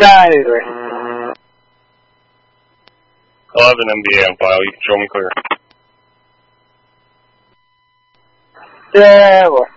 Yeah, anyway. 11 MBA on file. You can show me clear. Yeah, well.